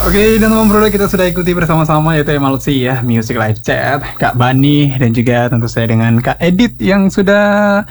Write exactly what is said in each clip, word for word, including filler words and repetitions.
Oke, dan teman bro, kita sudah ikuti bersama-sama yaitu M L C ya, Music Live Chat, Kak Bani dan juga tentu saya dengan Kak Edit yang sudah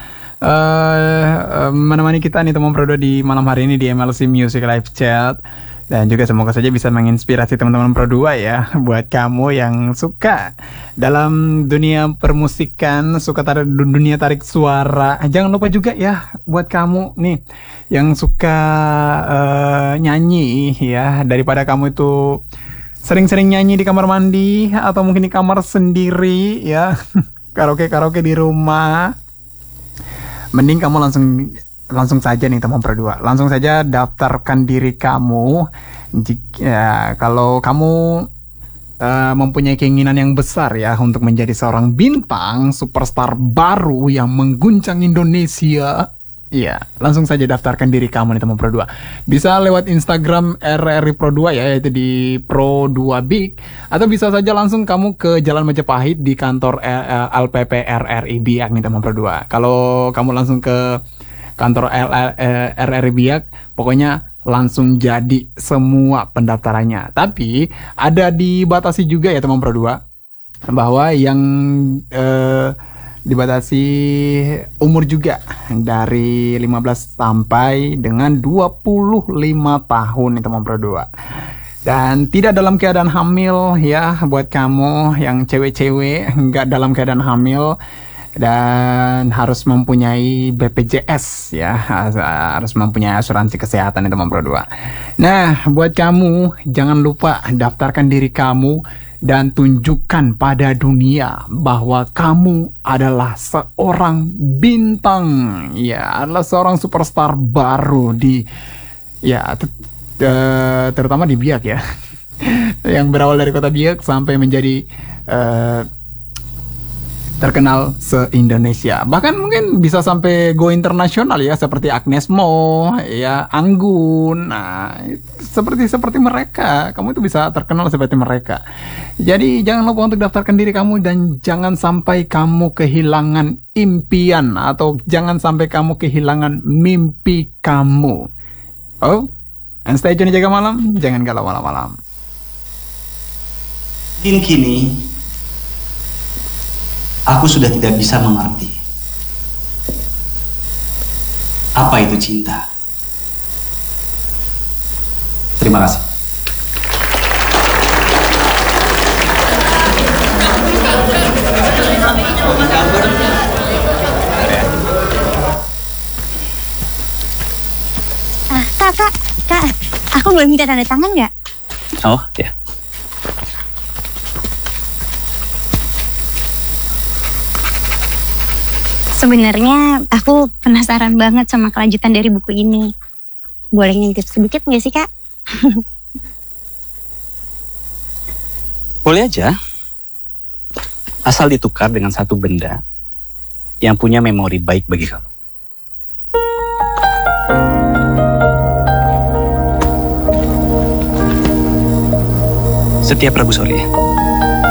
uh, menemani kita nih teman bro di malam hari ini di M L C Music Live Chat. Dan juga semoga saja bisa menginspirasi teman-teman Pro dua ya, buat kamu yang suka dalam dunia permusikan, suka tarik dunia tarik suara. Jangan lupa juga ya buat kamu nih yang suka uh, nyanyi ya, daripada kamu itu sering-sering nyanyi di kamar mandi atau mungkin di kamar sendiri ya, karaoke-karaoke di rumah. Mending kamu langsung langsung saja nih teman Pro dua, langsung saja daftarkan diri kamu. Jika ya, kalau kamu uh, mempunyai keinginan yang besar ya untuk menjadi seorang bintang superstar baru yang mengguncang Indonesia, ya langsung saja daftarkan diri kamu nih teman Pro dua. Bisa lewat Instagram R R I Pro dua ya, yaitu di Pro dua Big, atau bisa saja langsung kamu ke Jalan Majapahit di kantor L P P R R I Biak nih teman Pro dua. Kalau kamu langsung ke kantor R R I Biak, pokoknya langsung jadi semua pendaftarannya. Tapi ada dibatasi juga ya teman Pro dua, bahwa yang eh, dibatasi umur juga dari lima belas sampai dengan dua puluh lima tahun nih teman Pro dua. Dan tidak dalam keadaan hamil ya, buat kamu yang cewek-cewek nggak dalam keadaan hamil. Dan harus mempunyai B P J S ya, harus mempunyai asuransi kesehatan itu teman Pro dua. Nah, buat kamu jangan lupa daftarkan diri kamu dan tunjukkan pada dunia bahwa kamu adalah seorang bintang, ya, adalah seorang superstar baru di ya ter- terutama di Biak ya. Yang berawal dari kota Biak sampai menjadi uh, terkenal se-Indonesia, bahkan mungkin bisa sampai go internasional ya, seperti Agnes Mo ya, Anggun. Nah, seperti seperti mereka, kamu itu bisa terkenal seperti mereka. Jadi jangan lupa untuk daftarkan diri kamu dan jangan sampai kamu kehilangan impian atau jangan sampai kamu kehilangan mimpi kamu. Oh, and stay tune jaga malam, jangan galau malam-malam. Mungkin kini aku sudah tidak bisa mengerti apa itu cinta. Terima kasih. Ah, kak, kak, kak, aku boleh minta tanda tangan nggak? Oh, ya. Sebenarnya aku penasaran banget sama kelanjutan dari buku ini. Boleh ngintip sedikit nggak sih kak? Boleh aja. Asal ditukar dengan satu benda yang punya memori baik bagi kamu. Setiap Rabu sore